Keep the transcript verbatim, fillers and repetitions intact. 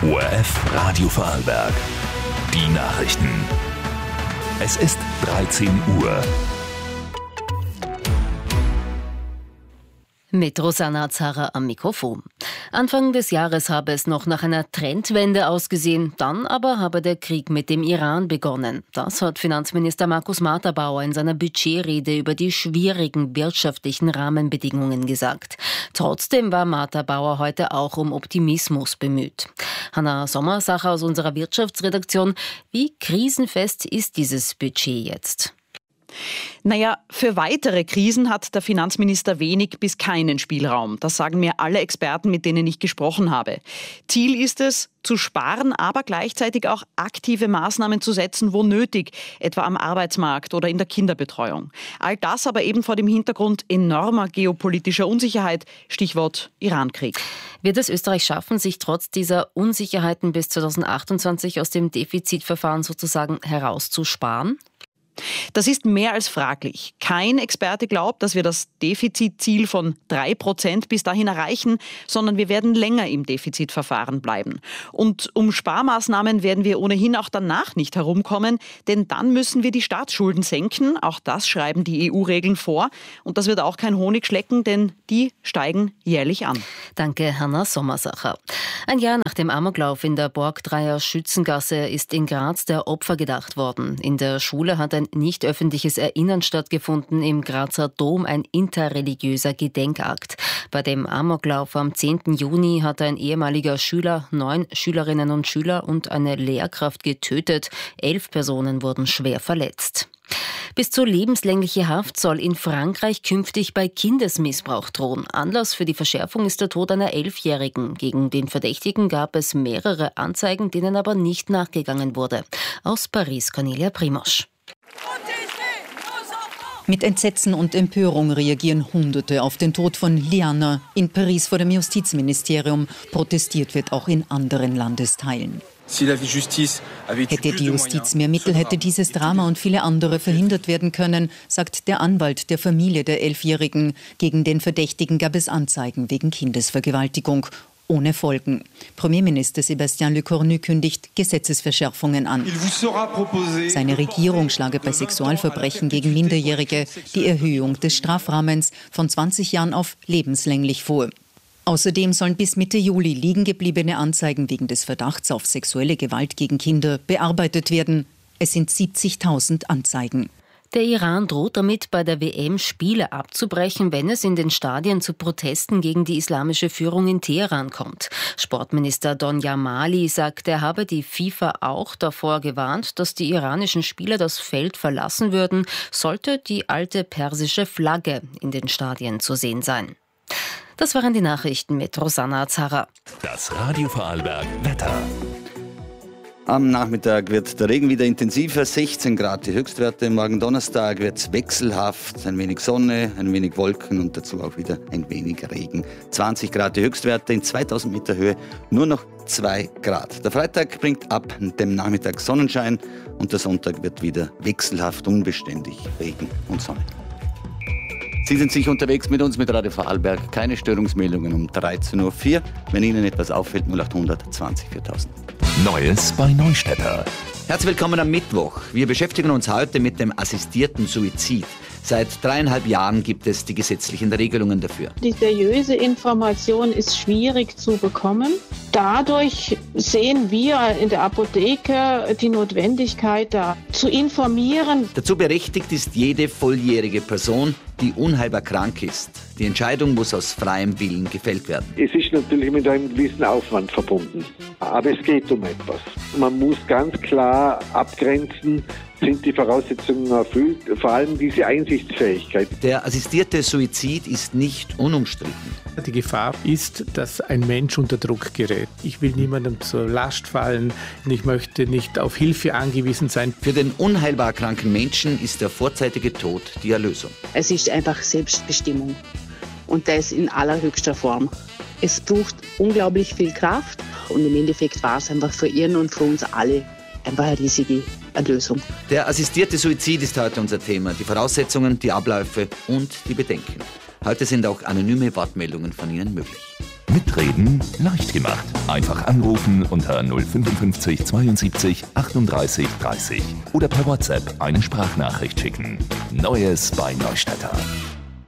O R F Radio Vorarlberg. Die Nachrichten. Es ist dreizehn Uhr. Mit Rosanna Zara am Mikrofon. Anfang des Jahres habe es noch nach einer Trendwende ausgesehen, dann aber habe der Krieg mit dem Iran begonnen. Das hat Finanzminister Markus Marterbauer in seiner Budgetrede über die schwierigen wirtschaftlichen Rahmenbedingungen gesagt. Trotzdem war Marterbauer heute auch um Optimismus bemüht. Hanna Sommersacher aus unserer Wirtschaftsredaktion: Wie krisenfest ist dieses Budget jetzt? Naja, für weitere Krisen hat der Finanzminister wenig bis keinen Spielraum. Das sagen mir alle Experten, mit denen ich gesprochen habe. Ziel ist es, zu sparen, aber gleichzeitig auch aktive Maßnahmen zu setzen, wo nötig, etwa am Arbeitsmarkt oder in der Kinderbetreuung. All das aber eben vor dem Hintergrund enormer geopolitischer Unsicherheit, Stichwort Irankrieg. Wird es Österreich schaffen, sich trotz dieser Unsicherheiten bis zweitausendachtundzwanzig aus dem Defizitverfahren sozusagen herauszusparen? Das ist mehr als fraglich. Kein Experte glaubt, dass wir das Defizitziel von drei Prozent bis dahin erreichen, sondern wir werden länger im Defizitverfahren bleiben. Und um Sparmaßnahmen werden wir ohnehin auch danach nicht herumkommen, denn dann müssen wir die Staatsschulden senken. Auch das schreiben die E U-Regeln vor. Und das wird auch kein Honig schlecken, denn die steigen jährlich an. Danke, Hanna Sommersacher. Ein Jahr nach dem Amoklauf in der Borgdreier Schützengasse ist in Graz der Opfer gedacht worden. In der Schule hat ein nicht öffentliches Erinnern stattgefunden, im Grazer Dom ein interreligiöser Gedenkakt. Bei dem Amoklauf am zehnten Juni hat ein ehemaliger Schüler neun Schülerinnen und Schüler und eine Lehrkraft getötet. Elf Personen wurden schwer verletzt. Bis zur lebenslängliche Haft soll in Frankreich künftig bei Kindesmissbrauch drohen. Anlass für die Verschärfung ist der Tod einer Elfjährigen. Gegen den Verdächtigen gab es mehrere Anzeigen, denen aber nicht nachgegangen wurde. Aus Paris, Cornelia Primosch. Mit Entsetzen und Empörung reagieren Hunderte auf den Tod von Liana in Paris vor dem Justizministerium. Protestiert wird auch in anderen Landesteilen. Hätte die Justiz mehr Mittel, hätte dieses Drama und viele andere verhindert werden können, sagt der Anwalt der Familie der Elfjährigen. Gegen den Verdächtigen gab es Anzeigen wegen Kindesvergewaltigung. Ohne Folgen. Premierminister Sébastien Lecornu kündigt Gesetzesverschärfungen an. Seine Regierung schlage bei Sexualverbrechen gegen Minderjährige die Erhöhung des Strafrahmens von zwanzig Jahren auf lebenslänglich vor. Außerdem sollen bis Mitte Juli liegen gebliebene Anzeigen wegen des Verdachts auf sexuelle Gewalt gegen Kinder bearbeitet werden. Es sind siebzigtausend Anzeigen. Der Iran droht damit, bei der W M Spiele abzubrechen, wenn es in den Stadien zu Protesten gegen die islamische Führung in Teheran kommt. Sportminister Don Jamali sagt, er habe die FIFA auch davor gewarnt, dass die iranischen Spieler das Feld verlassen würden, sollte die alte persische Flagge in den Stadien zu sehen sein. Das waren die Nachrichten mit Rosanna Zara. Das Radio Vorarlberg Wetter. Am Nachmittag wird der Regen wieder intensiver, sechzehn Grad die Höchstwerte. Morgen Donnerstag wird es wechselhaft, ein wenig Sonne, ein wenig Wolken und dazu auch wieder ein wenig Regen. zwanzig Grad die Höchstwerte, in zweitausend Meter Höhe nur noch zwei Grad. Der Freitag bringt ab dem Nachmittag Sonnenschein und der Sonntag wird wieder wechselhaft, unbeständig Regen und Sonne. Sie sind sicher unterwegs mit uns, mit Radio Vorarlberg. Keine Störungsmeldungen um dreizehn Uhr vier. Wenn Ihnen etwas auffällt, null achthundert zwanzig viertausend. Neues bei Neustädter. Herzlich willkommen am Mittwoch. Wir beschäftigen uns heute mit dem assistierten Suizid. Seit dreieinhalb Jahren gibt es die gesetzlichen Regelungen dafür. Die seriöse Information ist schwierig zu bekommen. Dadurch sehen wir in der Apotheke die Notwendigkeit, da zu informieren. Dazu berechtigt ist jede volljährige Person, die unheilbar krank ist. Die Entscheidung muss aus freiem Willen gefällt werden. Es ist natürlich mit einem gewissen Aufwand verbunden, aber es geht um etwas. Man muss ganz klar abgrenzen, sind die Voraussetzungen erfüllt, vor allem diese Einsichtsfähigkeit. Der assistierte Suizid ist nicht unumstritten. Die Gefahr ist, dass ein Mensch unter Druck gerät. Ich will niemandem zur Last fallen und ich möchte nicht auf Hilfe angewiesen sein. Für den unheilbar kranken Menschen ist der vorzeitige Tod die Erlösung. Es ist einfach Selbstbestimmung und das in allerhöchster Form. Es braucht unglaublich viel Kraft und im Endeffekt war es einfach für ihn und für uns alle einfach eine riesige Erlösung. Der assistierte Suizid ist heute unser Thema. Die Voraussetzungen, die Abläufe und die Bedenken. Heute sind auch anonyme Wortmeldungen von Ihnen möglich. Mitreden leicht gemacht. Einfach anrufen unter null fünfundfünfzig zweiundsiebzig achtunddreißig dreißig oder per WhatsApp eine Sprachnachricht schicken. Neues bei Neustädter.